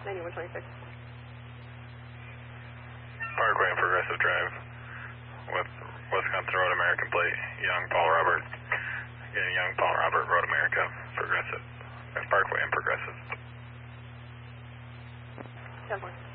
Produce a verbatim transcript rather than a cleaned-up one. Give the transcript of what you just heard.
ninety-one twenty-six. Parkway and Progressive Drive with Wisconsin Road American plate, Young Paul Robert. Again, Young Paul Robert, Road America, Progressive. Parkway and Progressive. ten four.